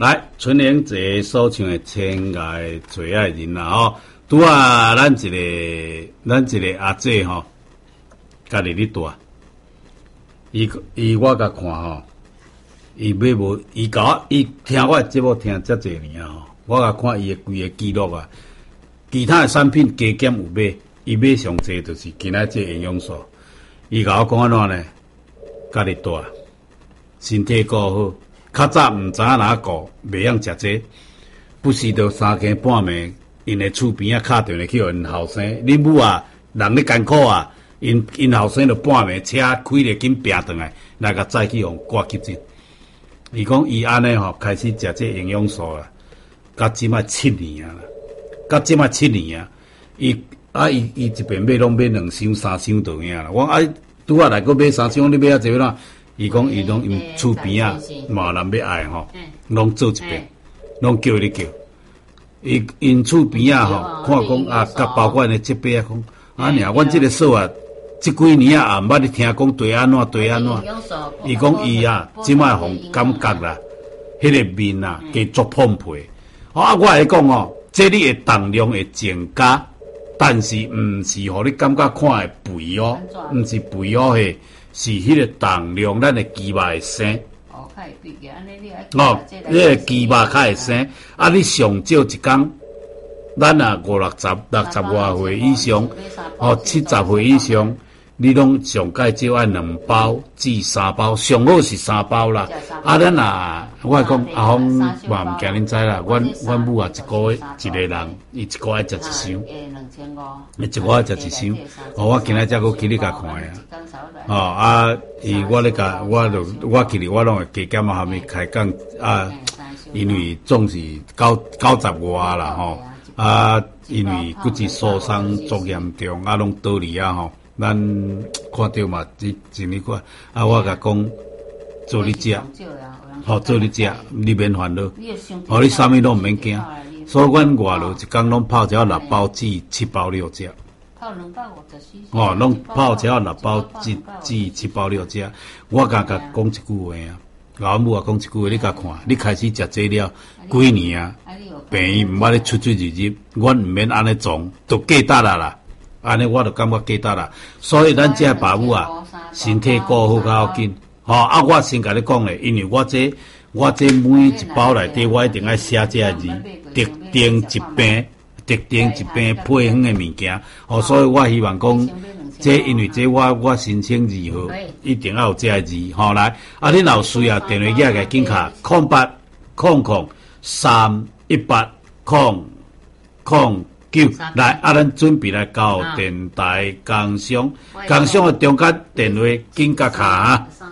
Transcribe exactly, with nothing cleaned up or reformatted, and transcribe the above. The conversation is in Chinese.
来，春联节所唱的《天涯最爱人》啦吼，拄啊，咱一个咱一个阿姐吼，家己咧住，伊伊我甲看吼，伊买无，伊甲我伊听我节目听遮侪年啊吼，我甲看伊的规个记录啊，其他的产品加减有买，伊买上济就是今仔这营养素，伊甲我讲安怎呢？家己住，身体顾好。较早毋知影哪顾，袂晓食这，不时着三更半暝，因的厝边啊敲电话去互因后生，恁母啊，人咧艰苦啊，因因后生着半暝车开咧紧拼转来，来甲载去互挂急诊。伊讲伊安尼吼，开始食这营养素啦，到即摆七年啊啦，到即摆七年啊，伊啊伊伊一边买拢买两箱三箱就影啦。我啊拄啊来个买三箱，你买啊济啦？伊讲伊拢因厝边啊，嘛人要爱吼，拢做一遍，拢叫你叫。伊因厝边啊吼，看讲啊，甲包括因即辈啊讲，啊尔，阮即个嫂啊，即几年啊，也毋捌你听讲对安怎对安怎。伊讲伊啊，即摆互感觉啦，迄个面啊，加足碰皮。啊，我来讲哦，这你的重量会增加，但是毋是互你感觉看会肥哦，毋是肥哦嘿。是迄个重量，咱的肌肉会生。哦，较会肥个，安尼你爱。哦，迄个肌肉较会生。啊，你上少一工，咱啊五六十、六十外岁以上，哦七十岁以上，你拢上介少爱两包至三包，上好是三包啦。啊，咱啊，我讲阿峰嘛毋惊恁知啦，阮阮母啊一个月一个人，伊一个爱食一箱。诶，两千五。伊一个爱食一箱。哦，我今仔才佫去你甲看呀。哦啊，伊我咧甲我著我去哩，我拢会加减啊，下面开讲啊，因为总是九九十外啦吼，啊，因为骨质疏松足严重，啊，拢倒哩啊吼，咱看到嘛，一一年过，啊，我甲讲做你食，吼做你食，你免烦恼，吼你啥物拢毋免惊，所以阮外头一工拢泡只六包至七包六只。泡两百五十四。哦，拢泡只六包至至七包六只。我甲甲讲一句话啊，老母啊讲一句话，你甲看，你开始食这了几年啊？病伊毋捌咧出出入入，阮毋免安尼做，都记得啦啦。安尼我就感觉记得啦。所以咱这爸母啊，身体顾好较要紧。吼、哦、啊，我先甲你讲咧，因为我这我这每一包内底，我一定爱写这个字，特定一病。特定一病配方的物件，哦，所以我希望讲，这因为这我我申请字号，一定要有这个字，吼、哦、来，啊，恁若有需要电话机个紧卡，空八空空三一八空空九，来，啊，咱准备来到电台工商，工商的中间电话紧甲卡啊。